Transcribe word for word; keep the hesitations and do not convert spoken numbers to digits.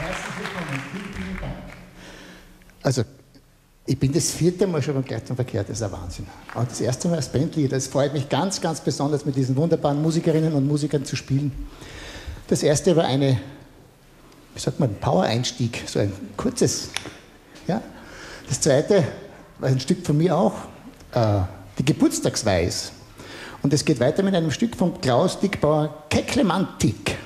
Herzlich willkommen. Vielen, vielen Dank. Also, ich bin das vierte Mal schon beim Gleich verkehrt, das ist ein Wahnsinn. Aber das erste Mal als Bandleader, es freut mich ganz, ganz besonders, mit diesen wunderbaren Musikerinnen und Musikern zu spielen. Das erste war eine, wie sagt man, ein Power-Einstieg, so ein kurzes. Ja. Das zweite war ein Stück von mir auch, äh, die Geburtstagsweis. Und es geht weiter mit einem Stück von Klaus Dickbauer, Kecklemantik.